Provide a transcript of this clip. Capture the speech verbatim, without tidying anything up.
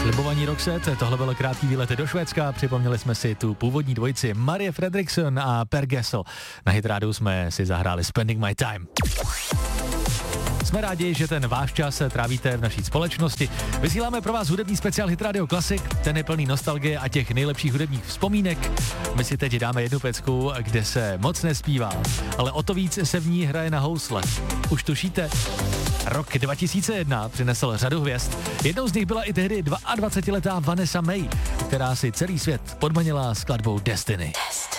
Slibovaní Roxette, tohle bylo krátký výlet do Švédska, připomněli jsme si tu původní dvojici Marie Fredriksson a Per Gessle. Na Hitrádiu jsme si zahráli Spending My Time. Jsme rádi, že ten váš čas trávíte v naší společnosti. Vysíláme pro vás hudební speciál Hit Radio Classic, ten je plný nostalgie a těch nejlepších hudebních vzpomínek. My si teď dáme jednu pecku, kde se moc nespívá, ale o to víc se v ní hraje na housle. Už tušíte? Rok dva tisíce jedna přinesl řadu hvězd. Jednou z nich byla i tehdy dvaadvacetiletá Vanessa Mae, která si celý svět podmanila skladbou Destiny.